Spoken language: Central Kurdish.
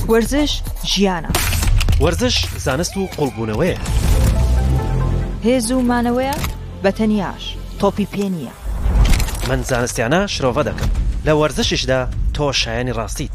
وەرزش ژیانە. وەرزش زانست و قوڵبوونەوەیە. هێز و مانەوەیە بەتەنیاش تۆپی پێ نییە. من زانستیانە شرۆڤە دەکەم. لە وەرزشیشدا تۆ شایانی ڕاستیت.